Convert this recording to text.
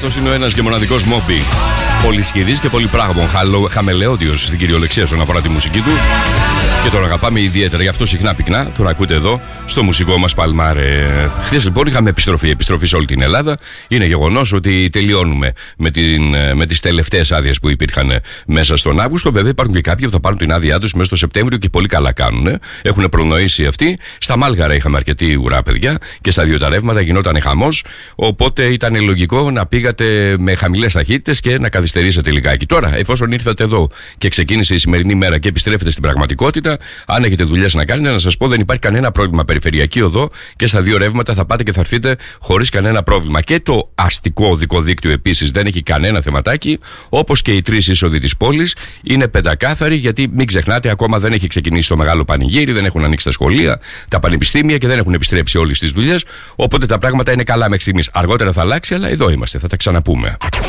αυτός είναι ο ένας και μοναδικός Moby. Πολυσχηδής και πολυπράγμων, χαμελεώδιος στην κυριολεξία όσον αφορά τη μουσική του. Και τον αγαπάμε ιδιαίτερα, γι' αυτό συχνά πυκνά τον ακούτε εδώ στο μουσικό μας Παλμάρε. Χθες λοιπόν είχαμε επιστροφή σε όλη την Ελλάδα. Είναι γεγονός ότι τελειώνουμε με τις τελευταίες άδειες που υπήρχαν μέσα στον Αύγουστο. Βέβαια υπάρχουν και κάποιοι που θα πάρουν την άδειά τους μέσα στο Σεπτέμβριο και πολύ καλά κάνουν. Έχουν προνοήσει αυτοί. Στα Μάλγαρα είχαμε αρκετή ουρά, παιδιά, και στα δύο τα ρεύματα γινόταν χαμός. Οπότε ήταν λογικό να πήγατε με χαμηλές ταχύτητες και να καθυστερήσετε λιγάκι. Τώρα, εφόσον ήρθατε εδώ και ξεκίνησε η σημερινή μέρα και επιστρέφετε στην πραγματικότητα, αν έχετε δουλειές να κάνετε, να σας πω, δεν υπάρχει κανένα πρόβλημα. Περιφερειακή οδό και στα δύο ρεύματα θα πάτε και θα έρθετε χωρίς κανένα πρόβλημα. Και το αστικό οδικό δίκτυο επίσης δεν έχει κανένα θεματάκι, όπως και οι τρεις είσοδοι της πόλης είναι πεντακάθαροι, γιατί μην ξεχνάτε, ακόμα δεν έχει ξεκινήσει το μεγάλο πανηγύρι, δεν έχουν ανοίξει τα σχολεία, τα πανεπιστήμια και δεν έχουν επιστρέψει όλες τις δουλειές. Οπότε τα πράγματα είναι καλά μέχρι στιγμής. Αργότερα θα αλλάξει, αλλά εδώ είμαστε, θα τα ξαναπούμε.